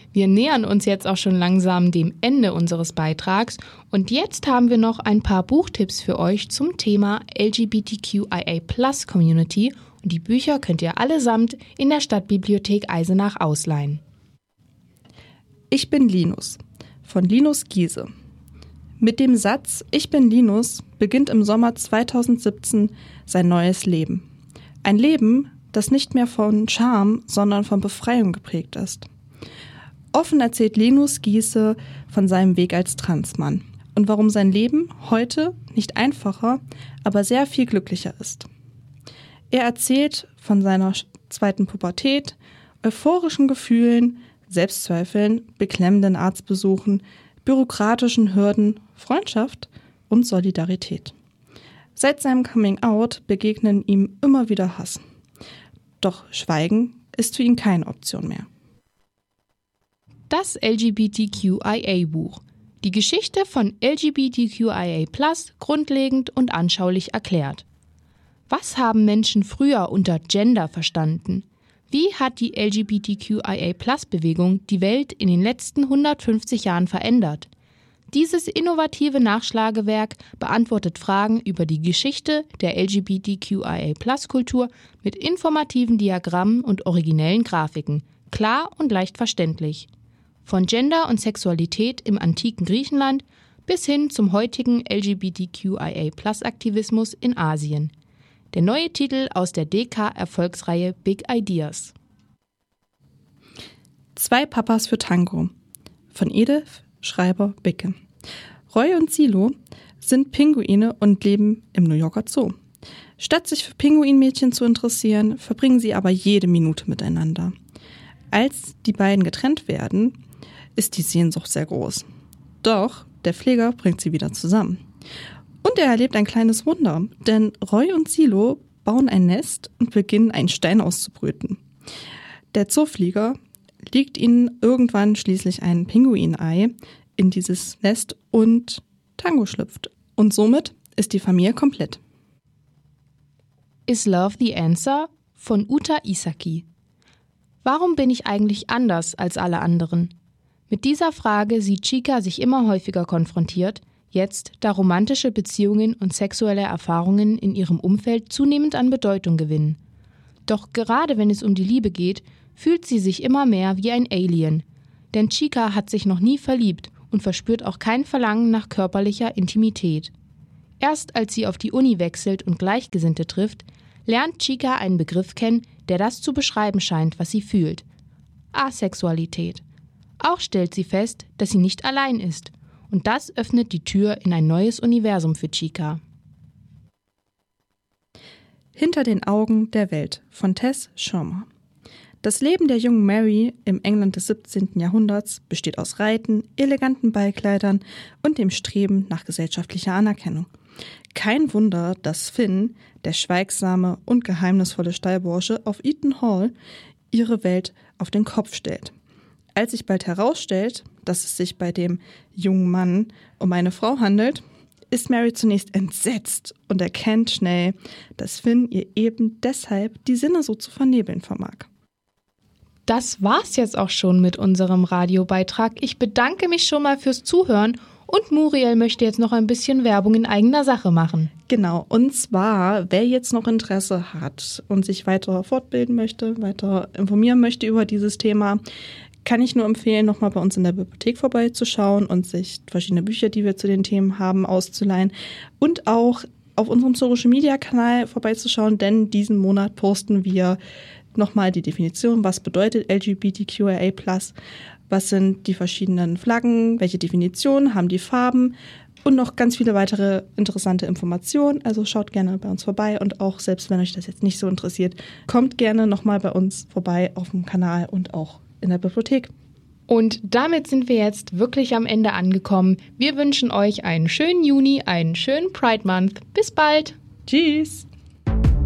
Wir nähern uns jetzt auch schon langsam dem Ende unseres Beitrags und jetzt haben wir noch ein paar Buchtipps für euch zum Thema LGBTQIA+ Community und die Bücher könnt ihr allesamt in der Stadtbibliothek Eisenach ausleihen. Ich bin Linus von Linus Giese. Mit dem Satz Ich bin Linus beginnt im Sommer 2017 sein neues Leben. Ein Leben, das nicht mehr von Scham, sondern von Befreiung geprägt ist. Offen erzählt Linus Giese von seinem Weg als Transmann und warum sein Leben heute nicht einfacher, aber sehr viel glücklicher ist. Er erzählt von seiner zweiten Pubertät, euphorischen Gefühlen, Selbstzweifeln, beklemmenden Arztbesuchen, bürokratischen Hürden, Freundschaft und Solidarität. Seit seinem Coming-out begegnen ihm immer wieder Hass. Doch Schweigen ist für ihn keine Option mehr. Das LGBTQIA-Buch. Die Geschichte von LGBTQIA+ grundlegend und anschaulich erklärt. Was haben Menschen früher unter Gender verstanden? Wie hat die LGBTQIA+-Bewegung die Welt in den letzten 150 Jahren verändert? Dieses innovative Nachschlagewerk beantwortet Fragen über die Geschichte der LGBTQIA+-Kultur mit informativen Diagrammen und originellen Grafiken, klar und leicht verständlich. Von Gender und Sexualität im antiken Griechenland bis hin zum heutigen LGBTQIA+-Aktivismus in Asien. Der neue Titel aus der DK-Erfolgsreihe Big Ideas. 2 Papas für Tango von Edith Schreiber-Bicke. Roy und Silo sind Pinguine und leben im New Yorker Zoo. Statt sich für Pinguinmädchen zu interessieren, verbringen sie aber jede Minute miteinander. Als die beiden getrennt werden, ist die Sehnsucht sehr groß. Doch der Pfleger bringt sie wieder zusammen. Und er erlebt ein kleines Wunder, denn Roy und Silo bauen ein Nest und beginnen, einen Stein auszubrüten. Der Zooflieger legt ihnen irgendwann schließlich ein Pinguinei in dieses Nest und Tango schlüpft. Und somit ist die Familie komplett. Is Love the Answer? Von Uta Isaki. Warum bin ich eigentlich anders als alle anderen? Mit dieser Frage sieht Chika sich immer häufiger konfrontiert, jetzt, da romantische Beziehungen und sexuelle Erfahrungen in ihrem Umfeld zunehmend an Bedeutung gewinnen. Doch gerade wenn es um die Liebe geht, fühlt sie sich immer mehr wie ein Alien. Denn Chika hat sich noch nie verliebt und verspürt auch kein Verlangen nach körperlicher Intimität. Erst als sie auf die Uni wechselt und Gleichgesinnte trifft, lernt Chika einen Begriff kennen, der das zu beschreiben scheint, was sie fühlt. Asexualität. Auch stellt sie fest, dass sie nicht allein ist. Und das öffnet die Tür in ein neues Universum für Chika. Hinter den Augen der Welt von Tess Schirmer. Das Leben der jungen Mary im England des 17. Jahrhunderts besteht aus Reiten, eleganten Ballkleidern und dem Streben nach gesellschaftlicher Anerkennung. Kein Wunder, dass Finn, der schweigsame und geheimnisvolle Stallbursche auf Eton Hall, ihre Welt auf den Kopf stellt. Als sich bald herausstellt, dass es sich bei dem jungen Mann um eine Frau handelt, ist Mary zunächst entsetzt und erkennt schnell, dass Finn ihr eben deshalb die Sinne so zu vernebeln vermag. Das war's jetzt auch schon mit unserem Radiobeitrag. Ich bedanke mich schon mal fürs Zuhören und Muriel möchte jetzt noch ein bisschen Werbung in eigener Sache machen. Genau, und zwar, wer jetzt noch Interesse hat und sich weiter fortbilden möchte, weiter informieren möchte über dieses Thema, kann ich nur empfehlen, nochmal bei uns in der Bibliothek vorbeizuschauen und sich verschiedene Bücher, die wir zu den Themen haben, auszuleihen und auch auf unserem Social-Media-Kanal vorbeizuschauen, denn diesen Monat posten wir nochmal die Definition, was bedeutet LGBTQIA+, was sind die verschiedenen Flaggen, welche Definitionen haben die Farben und noch ganz viele weitere interessante Informationen. Also schaut gerne bei uns vorbei und auch, selbst wenn euch das jetzt nicht so interessiert, kommt gerne nochmal bei uns vorbei auf dem Kanal und auch in der Bibliothek. Und damit sind wir jetzt wirklich am Ende angekommen. Wir wünschen euch einen schönen Juni, einen schönen Pride Month. Bis bald. Tschüss.